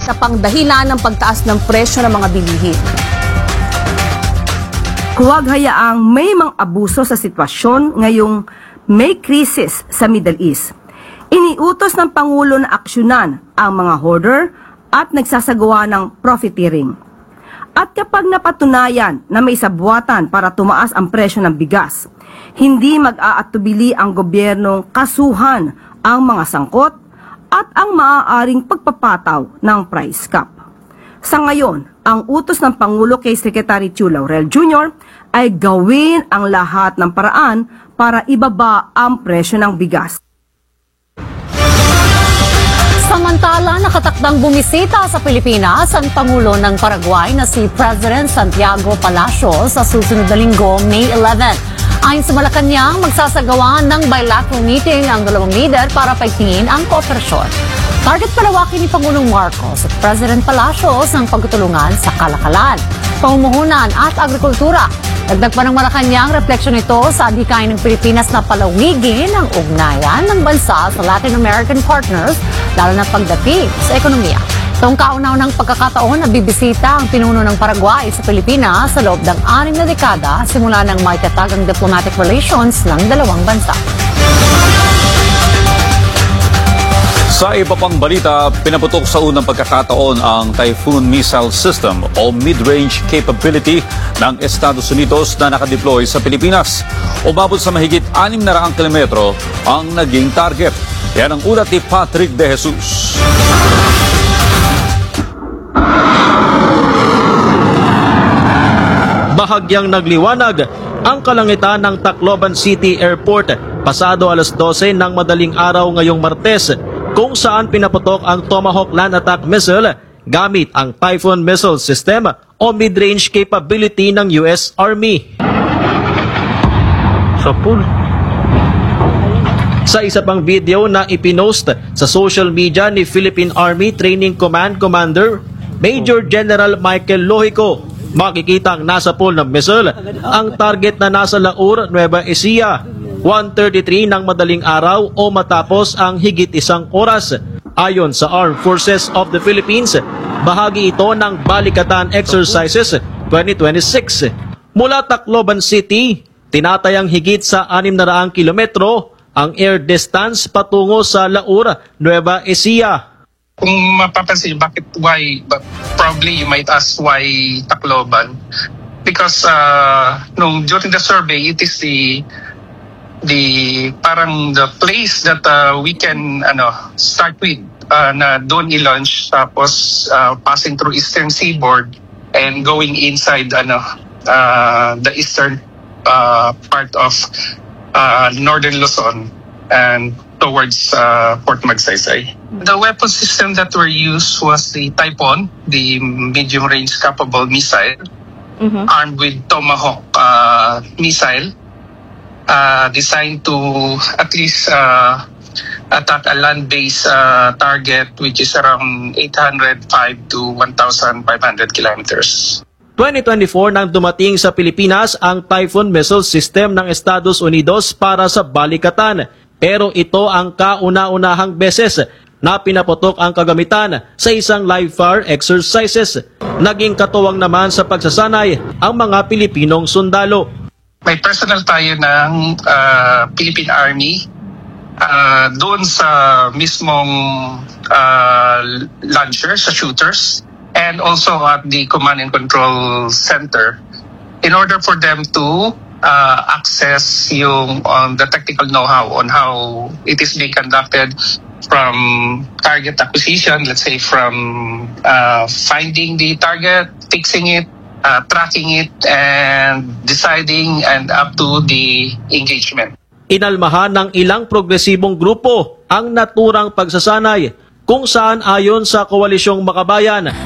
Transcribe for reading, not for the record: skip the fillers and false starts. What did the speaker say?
na pangdahilan ng pagtaas ng presyo ng mga bilihin. Huwag hayaang may mga abuso sa sitwasyon ngayong may krisis sa Middle East. Iniutos ng Pangulo na aksyonan ang mga hoarder at nagsasagawa ng profiteering. At kapag napatunayan na may sabwatan para tumaas ang presyo ng bigas, hindi mag-aatubili ang gobyernong kasuhan ang mga sangkot at ang maaaring pagpapataw ng price cap. Sa ngayon, ang utos ng Pangulo kay Secretary Chu Laurel Jr. ay gawin ang lahat ng paraan para ibaba ang presyo ng bigas. Samantala, nakatakdang bumisita sa Pilipinas ang Pangulo ng Paraguay na si President Santiago Palacios sa susunod na linggo, May 11. Ayon sa Malacanang, magsasagawa ng bilateral meeting ang dalawang leader para paigtingin ang kooperasyon. Target palawakin ni Pangulong Marcos at President Palacios ang pagtutulungan sa kalakalan, pamumuhunan at agrikultura. Dagdag pa ng Malacanang, refleksyon ito sa adhikain ng Pilipinas na palawigin ang ugnayan ng bansa sa Latin American partners, lalo na pagdating sa ekonomiya. Itong kauna-unang pagkakataon na bibisita ang pinuno ng Paraguay sa Pilipinas sa loob ng 6 na dekada simula ng maitatag ang diplomatic relations ng dalawang bansa. Sa iba pang balita, pinaputok sa unang pagkakataon ang Typhoon Missile System o Mid-Range Capability ng Estados Unidos na nakadeploy sa Pilipinas. Umabot sa mahigit 600 kilometro ang naging target. Yan ang ulat ni Patrick De Jesus. Bahagyang nagliwanag ang kalangitan ng Tacloban City Airport pasado alas 12 ng madaling araw ngayong Martes, kung saan pinaputok ang Tomahawk land attack missile gamit ang Typhoon Missile System o mid-range capability ng US Army. Sa isa pang video na ipinost sa social media ni Philippine Army Training Command Commander Major General Michael Lohico, makikitang nasa pool ng missile ang target na nasa Laur, Nueva Ecija, 1:33 ng madaling araw o matapos ang higit isang oras. Ayon sa Armed Forces of the Philippines, bahagi ito ng Balikatan Exercises 2026. Mula Tacloban City, tinatayang higit sa 600 kilometro ang air distance patungo sa Laur, Nueva Ecija. Kung mapapansin, probably you might ask why Tacloban? Because during the survey, it is the place that we can start with na doon i-launch, tapos passing through eastern seaboard and going inside the eastern part of northern Luzon and towards Port Magsaysay. The weapon system that were used was the Typhoon, the medium-range capable missile, armed with Tomahawk missile, designed to at least attack a land-based target which is around 805 to 1,500 kilometers. 2024 nang dumating sa Pilipinas ang Typhoon Missile System ng Estados Unidos para sa Balikatan. Pero ito ang kauna-unahang beses na pinaputok ang kagamitan sa isang live fire exercises. Naging katuwang naman sa pagsasanay ang mga Pilipinong sundalo. May personal tayo ng Philippine Army doon sa mismong launcher, sa shooters, and also at the command and control center in order for them to access the technical know-how on how it is being conducted, from target acquisition, let's say from finding the target, fixing it, tracking it, and deciding, and up to the engagement. Inalmahan ng ilang progresibong grupo ang naturang pagsasanay, kung saan ayon sa Koalisyong Makabayan,